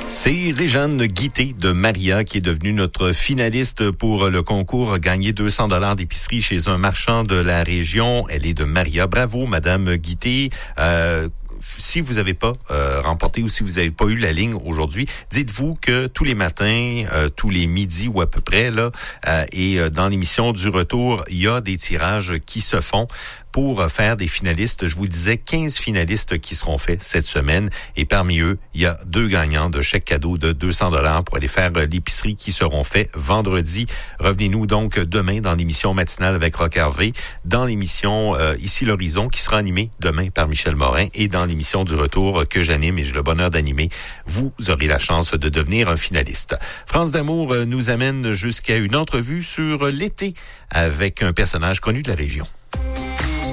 C'est Réjeanne Guité de Maria qui est devenue notre finaliste pour le concours gagner 200 $ d'épicerie chez un marchand de la région. Elle est de Maria. Bravo, Madame Guité. Si vous n'avez pas remporté ou si vous n'avez pas eu la ligne aujourd'hui, dites-vous que tous les matins, tous les midis ou à peu près, là, et dans l'émission du retour, il y a des tirages qui se font pour faire des finalistes. Je vous disais 15 finalistes qui seront faits cette semaine et parmi eux, il y a 2 gagnants de chèques cadeaux de 200 $ pour aller faire l'épicerie qui seront faits vendredi. Revenez-nous donc demain dans l'émission matinale avec Roch Hervé, dans l'émission Ici l'Horizon qui sera animée demain par Michel Morin et dans l'émission du retour que j'anime et j'ai le bonheur d'animer, vous aurez la chance de devenir un finaliste. France d'amour nous amène jusqu'à une entrevue sur l'été avec un personnage connu de la région.